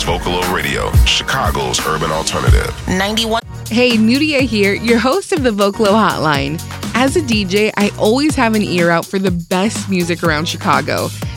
Vocalo Radio, Chicago's urban alternative. 91. Hey, Nudia here, your host of the Vocalo Hotline. As a DJ, I always have an ear out for the best music around Chicago.